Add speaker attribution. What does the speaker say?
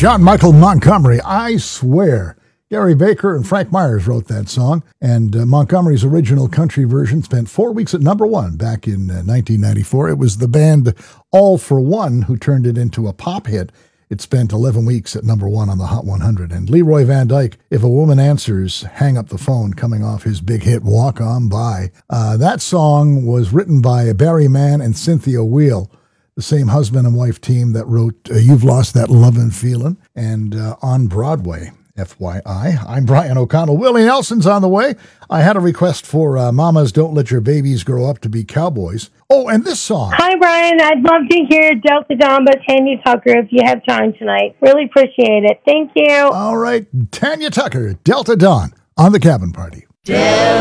Speaker 1: John Michael Montgomery, I Swear. Gary Baker and Frank Myers wrote that song, and Montgomery's original country version spent 4 weeks at number one back in 1994. It was the band All for One who turned it into a pop hit. It spent 11 weeks at number one on the Hot 100. And Leroy Van Dyke, If a Woman Answers, Hang Up the Phone, coming off his big hit Walk On By. That song was written by Barry Mann and Cynthia Weil, the same husband and wife team that wrote You've Lost That Lovin' Feelin', and On Broadway, FYI. I'm Brian O'Connell. Willie Nelson's on the way. I had a request for Mamas Don't Let Your Babies Grow Up to Be Cowboys. Oh, and this song.
Speaker 2: Hi, Brian. I'd love to hear Delta Dawn by Tanya Tucker if you have time tonight. Really appreciate it. Thank you.
Speaker 1: All right, Tanya Tucker, Delta Dawn on The Cabin Party.